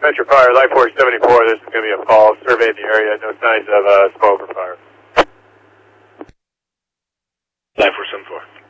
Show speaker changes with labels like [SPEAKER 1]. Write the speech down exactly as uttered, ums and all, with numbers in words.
[SPEAKER 1] Metro Fire, Life Force seventy-four, this is going to be a fall. Surveyed the area, no signs of uh, smoke or fire.
[SPEAKER 2] Life Force seventy-four.